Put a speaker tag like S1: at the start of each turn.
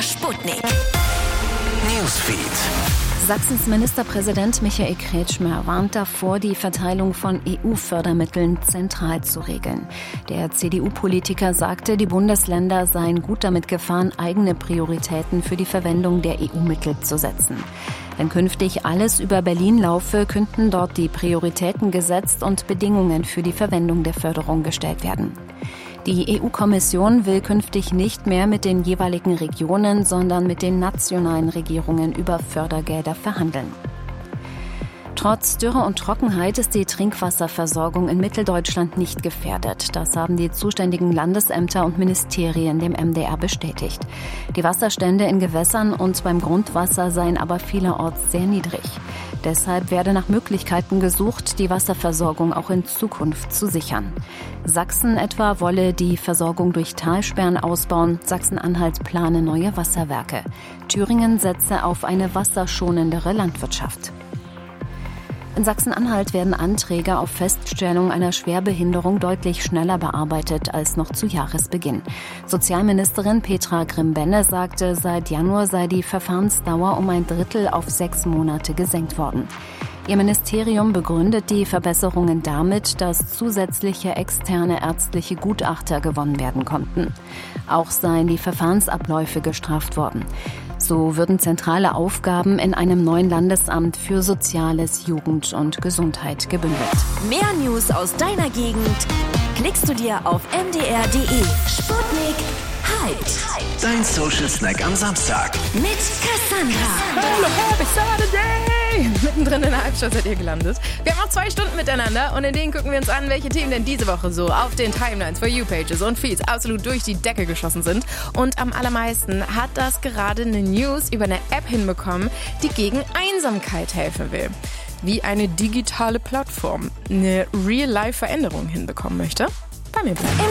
S1: Sputnik Newsfeed.
S2: Sachsens Ministerpräsident Michael Kretschmer warnt davor, die Verteilung von EU-Fördermitteln zentral zu regeln. Der CDU-Politiker sagte, die Bundesländer seien gut damit gefahren, eigene Prioritäten für die Verwendung der EU-Mittel zu setzen. Wenn künftig alles über Berlin laufe, könnten dort die Prioritäten gesetzt und Bedingungen für die Verwendung der Förderung gestellt werden. Die EU-Kommission will künftig nicht mehr mit den jeweiligen Regionen, sondern mit den nationalen Regierungen über Fördergelder verhandeln. Trotz Dürre und Trockenheit ist die Trinkwasserversorgung in Mitteldeutschland nicht gefährdet. Das haben die zuständigen Landesämter und Ministerien dem MDR bestätigt. Die Wasserstände in Gewässern und beim Grundwasser seien aber vielerorts sehr niedrig. Deshalb werde nach Möglichkeiten gesucht, die Wasserversorgung auch in Zukunft zu sichern. Sachsen etwa wolle die Versorgung durch Talsperren ausbauen. Sachsen-Anhalt plane neue Wasserwerke. Thüringen setze auf eine wasserschonendere Landwirtschaft. In Sachsen-Anhalt werden Anträge auf Feststellung einer Schwerbehinderung deutlich schneller bearbeitet als noch zu Jahresbeginn. Sozialministerin Petra Grimm-Benne sagte, seit Januar sei die Verfahrensdauer um 1/3 auf 6 Monate gesenkt worden. Ihr Ministerium begründet die Verbesserungen damit, dass zusätzliche externe ärztliche Gutachter gewonnen werden konnten. Auch seien die Verfahrensabläufe gestrafft worden. So würden zentrale Aufgaben in einem neuen Landesamt für Soziales, Jugend und Gesundheit gebündelt.
S1: Mehr News aus deiner Gegend klickst du dir auf mdr.de. Sputnik Hyped.
S3: Dein Social Snack am Samstag.
S1: Mit Cassandra.
S4: Hello, happy Saturday! Mittendrin in der Halbzeit seid ihr gelandet. Wir haben noch 2 Stunden miteinander und in denen gucken wir uns an, welche Themen denn diese Woche so auf den Timelines, For You-Pages und Feeds absolut durch die Decke geschossen sind. Und am allermeisten hat das gerade eine News über eine App hinbekommen, die gegen Einsamkeit helfen will. Wie eine digitale Plattform eine Real-Life-Veränderung hinbekommen möchte. Bei mir bleiben.